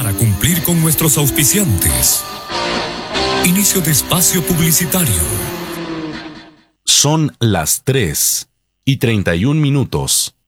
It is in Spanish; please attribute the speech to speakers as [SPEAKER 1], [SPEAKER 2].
[SPEAKER 1] para cumplir con nuestros auspiciantes. Inicio de espacio publicitario.
[SPEAKER 2] Son las 3:31.